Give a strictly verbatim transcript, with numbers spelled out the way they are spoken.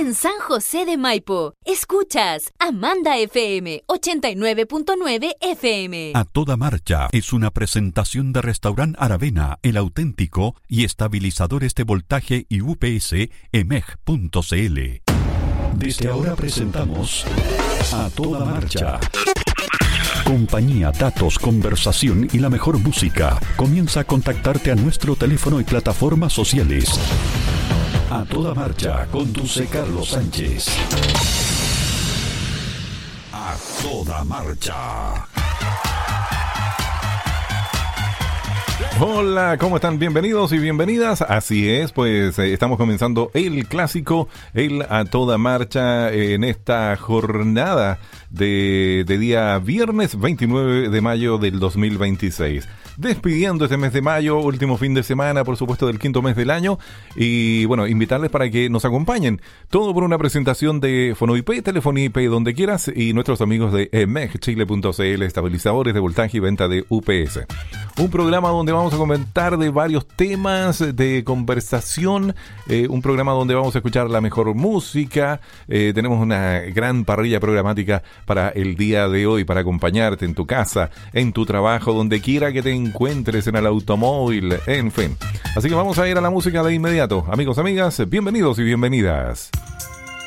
en San José de Maipo. Escuchas Amanda F M ochenta y nueve punto nueve F M. A Toda Marcha es una presentación de Restaurant Aravena, El Auténtico y estabilizadores de voltaje y U P S E M E G punto C L. Desde ahora presentamos A Toda Marcha. Compañía, datos, conversación y la mejor música. Comienza a contactarte a nuestro teléfono y plataformas sociales. A Toda Marcha, conduce Carlos Sánchez. A Toda Marcha. Hola, ¿cómo están? Bienvenidos y bienvenidas. Así es, pues eh, estamos comenzando el clásico, el A Toda Marcha, eh, en esta jornada de, de día viernes veintinueve de mayo del dos mil veintiséis. Despidiendo este mes de mayo, último fin de semana, por supuesto, del quinto mes del año. Y bueno, invitarles para que nos acompañen. Todo por una presentación de Fonoip, telefonía I P, donde quieras. Y nuestros amigos de E M E G Chile punto C L, estabilizadores de voltaje y venta de U P S. Un programa donde vamos a comentar de varios temas de conversación. Eh, un programa donde vamos a escuchar la mejor música. Eh, tenemos una gran parrilla programática para el día de hoy, para acompañarte en tu casa, en tu trabajo, donde quiera que te encuentres, en el automóvil, en fin. Así que vamos a ir a la música de inmediato. Amigos, amigas, bienvenidos y bienvenidas.